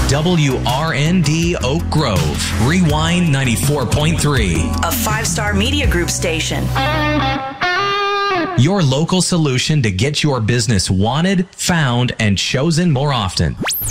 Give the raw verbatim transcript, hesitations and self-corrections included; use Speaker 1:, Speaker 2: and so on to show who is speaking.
Speaker 1: W R N D Oak Grove, Rewind ninety-four point three.
Speaker 2: A five-star media group station.
Speaker 1: Your local solution to get your business wanted, found, and chosen more often.